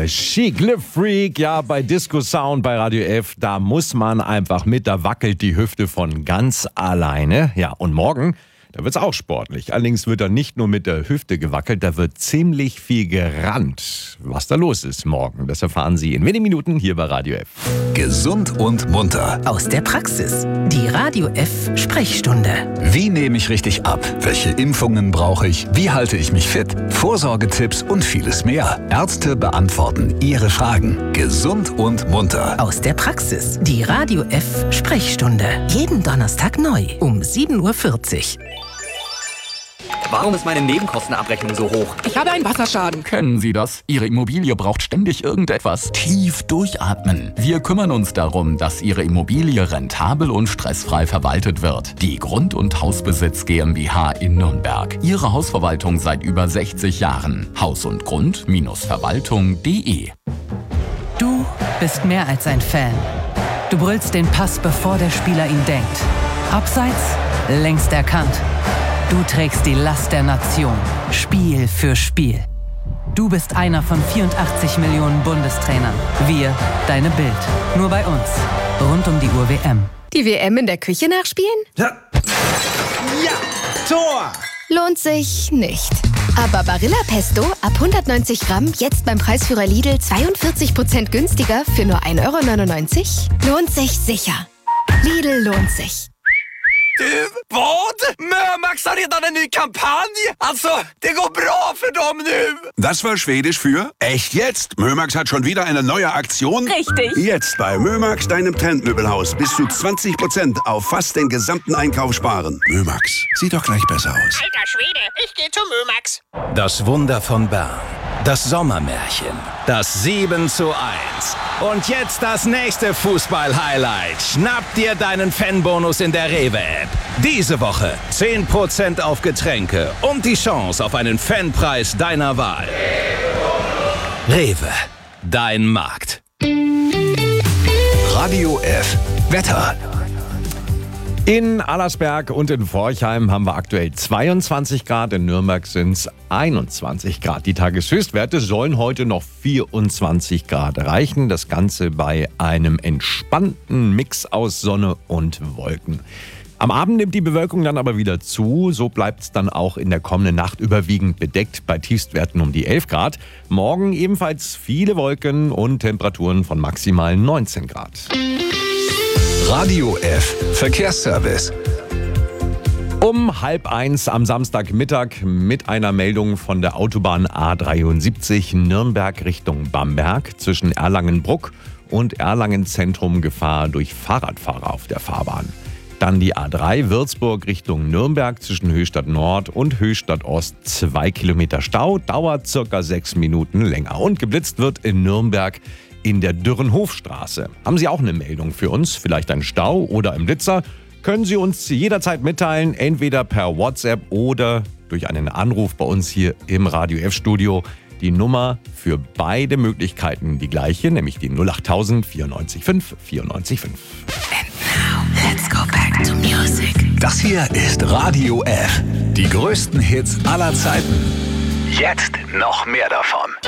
Chic Le Freak, ja, bei Disco Sound bei Radio F, da muss man einfach mit, da wackelt die Hüfte von ganz alleine. Ja, und morgen, da wird's auch sportlich. Allerdings wird da nicht nur mit der Hüfte gewackelt, da wird ziemlich viel gerannt. Was da los ist morgen, das erfahren Sie in wenigen Minuten hier bei Radio F. Gesund und munter. Aus der Praxis. Die Radio F Sprechstunde. Wie nehme ich richtig ab? Welche Impfungen brauche ich? Wie halte ich mich fit? Vorsorgetipps und vieles mehr. Ärzte beantworten Ihre Fragen. Gesund und munter. Aus der Praxis. Die Radio F Sprechstunde. Jeden Donnerstag neu um 7:40 Uhr. Warum ist meine Nebenkostenabrechnung so hoch? Ich habe einen Wasserschaden. Kennen Sie das? Ihre Immobilie braucht ständig irgendetwas. Tief durchatmen. Wir kümmern uns darum, dass Ihre Immobilie rentabel und stressfrei verwaltet wird. Die Grund- und Hausbesitz GmbH in Nürnberg. Ihre Hausverwaltung seit über 60 Jahren. Haus und Grund-Verwaltung.de. Du bist mehr als ein Fan. Du brüllst den Pass, bevor der Spieler ihn denkt. Abseits, längst erkannt. Du trägst die Last der Nation, Spiel für Spiel. Du bist einer von 84 Millionen Bundestrainern. Wir, deine Bild. Nur bei uns. Rund um die Uhr WM. Die WM in der Küche nachspielen? Ja, Tor! Lohnt sich nicht. Aber Barilla Pesto ab 190 Gramm jetzt beim Preisführer Lidl 42% günstiger für nur 1,99 €? Lohnt sich sicher. Lidl lohnt sich. Du, vad? Mömax har redan en ny kampanj! Alltså, det går bra för dem nu! Das war Schwedisch für echt jetzt. Mömax hat schon wieder eine neue Aktion. Richtig. Jetzt bei Mömax, deinem Trendmöbelhaus. Bis zu 20% auf fast den gesamten Einkauf sparen. Mömax, sieht doch gleich besser aus. Alter Schwede, ich gehe zu Mömax. Das Wunder von Bern. Das Sommermärchen. Das 7:1. Und jetzt das nächste Fußball-Highlight. Schnapp dir deinen Fanbonus in der Rewe-App. Diese Woche 10% auf Getränke und die Chance auf einen Fanpreis deiner Wahl. Rewe, dein Markt. Radio F. Wetter. In Allersberg und in Forchheim haben wir aktuell 22 Grad, in Nürnberg sind es 21 Grad. Die Tageshöchstwerte sollen heute noch 24 Grad erreichen. Das Ganze bei einem entspannten Mix aus Sonne und Wolken. Am Abend nimmt die Bewölkung dann aber wieder zu. So bleibt es dann auch in der kommenden Nacht überwiegend bedeckt bei Tiefstwerten um die 11 Grad. Morgen ebenfalls viele Wolken und Temperaturen von maximal 19 Grad. Radio F. Verkehrsservice. Um 12:30 am Samstagmittag mit einer Meldung von der Autobahn A73 Nürnberg Richtung Bamberg zwischen Erlangen-Bruck und Erlangen-Zentrum Gefahr durch Fahrradfahrer auf der Fahrbahn. Dann die A3 Würzburg Richtung Nürnberg zwischen Höchstadt Nord und Höchstadt Ost 2 Kilometer Stau, dauert circa 6 Minuten länger. Und geblitzt wird in Nürnberg in der Dürrenhofstraße. Haben Sie auch eine Meldung für uns? Vielleicht ein Stau oder ein Blitzer? Können Sie uns jederzeit mitteilen, entweder per WhatsApp oder durch einen Anruf bei uns hier im Radio F-Studio. Die Nummer für beide Möglichkeiten die gleiche, nämlich die 08000 94 5 94 5. And now, let's go back to music. Das hier ist Radio F. Die größten Hits aller Zeiten. Jetzt noch mehr davon.